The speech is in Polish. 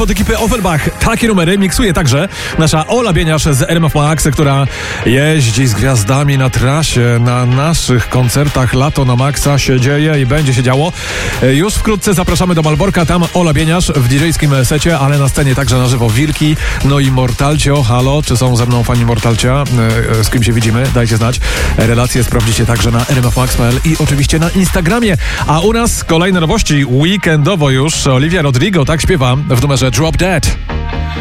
Od ekipy Offenbach takie numery miksuje także nasza Ola Bieniasz z RMF Max, która jeździ z gwiazdami na trasie. Na naszych koncertach lato na Maxa się dzieje i będzie się działo. Już wkrótce zapraszamy do Malborka, tam Ola Bieniasz w DJ-skim secie, ale na scenie także na żywo Wilki, no i Mortalcio. Halo, czy są ze mną fani Mortalcia? Z kim się widzimy? Dajcie znać. Relacje sprawdzicie także na rmfmax.pl i oczywiście na Instagramie. A u nas kolejne nowości weekendowo już. Olivia Rodrigo tak śpiewa w numerze Drop Dead.